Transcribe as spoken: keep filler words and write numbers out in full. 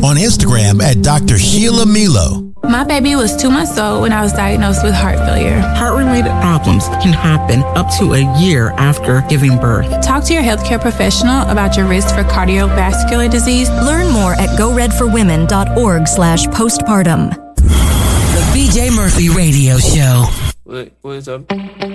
on Instagram at Doctor Sheila Milo. My baby was two months old when I was diagnosed with heart failure. Heart-related problems can happen up to a year after giving birth. Talk to your healthcare professional about your risk for cardiovascular disease. Learn more at go red for women dot org slash postpartum. The B J Murphy Radio Show. What, what is up?